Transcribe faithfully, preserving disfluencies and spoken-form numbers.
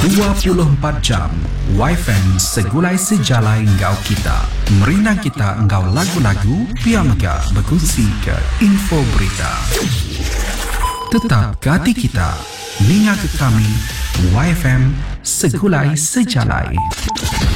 dua puluh empat jam Y F M segulai sejalai engkau kita. Merinang kita engkau lagu-lagu, biar mega berkongsi ke info berita. Tetap ke hati kita, ninga ke kami, Y F M segulai sejalai.